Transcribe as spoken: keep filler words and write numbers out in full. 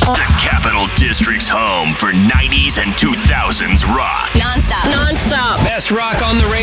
The Capital District's home for nineties and two thousands rock. Non-stop. Non-stop. Best rock on the